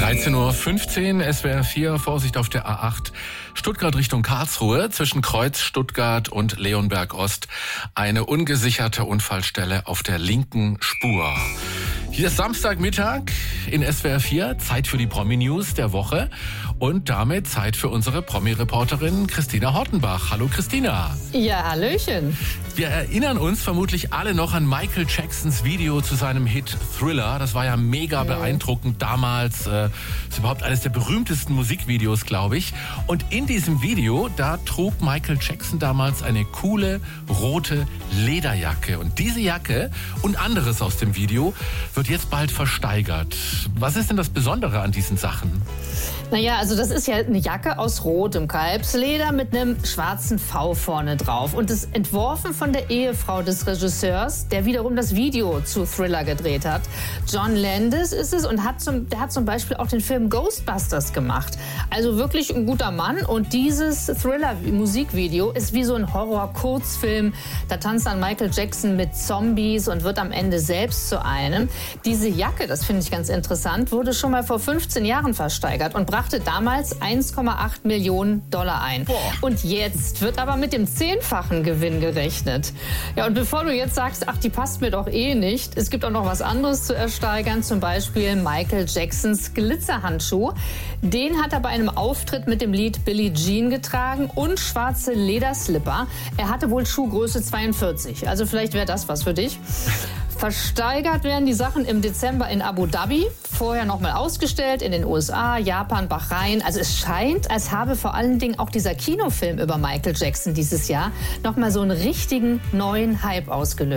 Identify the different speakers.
Speaker 1: 13:15 Uhr, SWR 4, Vorsicht auf der A8, Stuttgart Richtung Karlsruhe, zwischen Kreuz, Stuttgart und Leonberg Ost. Eine ungesicherte Unfallstelle auf der linken Spur. Hier ist Samstagmittag in SWR 4, Zeit für die Promi-News der Woche und damit Zeit für unsere Promi-Reporterin Christina Hortenbach. Hallo Christina.
Speaker 2: Ja, hallöchen.
Speaker 1: Wir erinnern uns vermutlich alle noch an Michael Jacksons Video zu seinem Hit Thriller. Das war ja mega beeindruckend damals. Ist überhaupt eines der berühmtesten Musikvideos, glaube ich. Und in diesem Video, da trug Michael Jackson damals eine coole rote Lederjacke. Und diese Jacke und anderes aus dem Video wird jetzt bald versteigert. Was ist denn das Besondere an diesen Sachen?
Speaker 2: Naja, also das ist ja eine Jacke aus rotem Kalbsleder mit einem schwarzen V vorne drauf. Und ist entworfen von der Ehefrau des Regisseurs, der wiederum das Video zu Thriller gedreht hat. John Landis ist es und der hat zum Beispiel auch den Film Ghostbusters gemacht. Also wirklich ein guter Mann. Und dieses Thriller-Musikvideo ist wie so ein Horror-Kurzfilm. Da tanzt dann Michael Jackson mit Zombies und wird am Ende selbst zu einem. Diese Jacke, das finde ich ganz interessant, wurde schon mal vor 15 Jahren versteigert und brachte damals 1,8 Millionen Dollar ein.
Speaker 1: Boah.
Speaker 2: Und jetzt wird aber mit dem 10-fachen Gewinn gerechnet. Ja, und bevor du jetzt sagst, ach, die passt mir doch eh nicht, es gibt auch noch was anderes zu ersteigern, zum Beispiel Michael Jacksons Glitzerhandschuh. Den hat er bei einem Auftritt mit dem Lied Billie Jean getragen und schwarze Lederslipper. Er hatte wohl Schuhgröße 42, also vielleicht wäre das was für dich. Versteigert werden die Sachen im Dezember in Abu Dhabi, vorher nochmal ausgestellt in den USA, Japan, Bahrain. Also es scheint, als habe vor allen Dingen auch dieser Kinofilm über Michael Jackson dieses Jahr nochmal so einen richtigen neuen Hype ausgelöst.